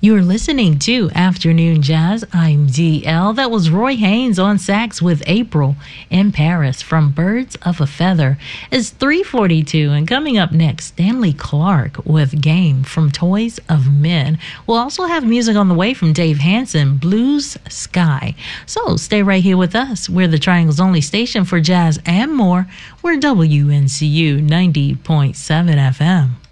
You're listening to Afternoon Jazz. I'm DL. That was Roy Haynes on sax with April in Paris from Birds of a Feather. It's 3:42, and coming up next, Stanley Clarke with Game from Toys of Men. We'll also have music on the way from Dave Hansen, Blues Sky. So stay right here with us. We're the Triangle's only station for jazz and more. We're WNCU 90.7 FM.